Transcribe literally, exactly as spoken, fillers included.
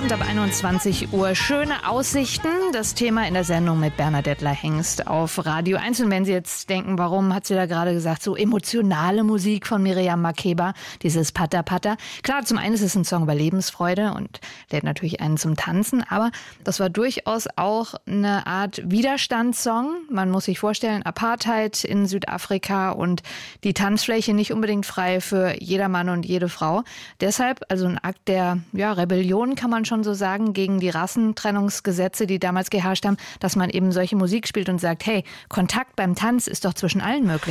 Abend ab einundzwanzig Uhr. Schöne Aussichten, das Thema in der Sendung mit Bernadette Hengst auf Radio eins. Und wenn Sie jetzt denken, warum hat sie da gerade gesagt, so emotionale Musik von Miriam Makeba, dieses Pata Pata. Klar, zum einen ist es ein Song über Lebensfreude und lädt natürlich einen zum Tanzen, aber das war durchaus auch eine Art Widerstandssong. Man muss sich vorstellen, Apartheid in Südafrika und die Tanzfläche nicht unbedingt frei für jeder Mann und jede Frau. Deshalb also ein Akt der ja, Rebellion, kann man schon so sagen, gegen die Rassentrennungsgesetze, die damals geherrscht haben, dass man eben solche Musik spielt und sagt, hey, Kontakt beim Tanz ist doch zwischen allen möglich.